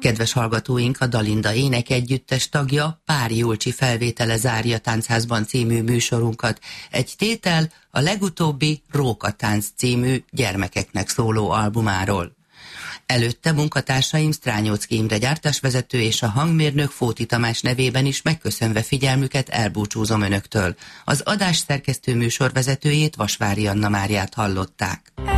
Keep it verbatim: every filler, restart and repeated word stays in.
Kedves hallgatóink, a Dalinda énekegyüttes tagja Pári Julcsi felvétele zárja Táncházban című műsorunkat. Egy tétel a legutóbbi Rókatánc című gyermekeknek szóló albumáról. Előtte munkatársaim Strányóczky Imre gyártásvezető és a hangmérnök Fóti Tamás nevében is megköszönve figyelmüket elbúcsúzom önöktől. Az adás szerkesztő műsorvezetőjét, Vasvári Anna Máriát hallották.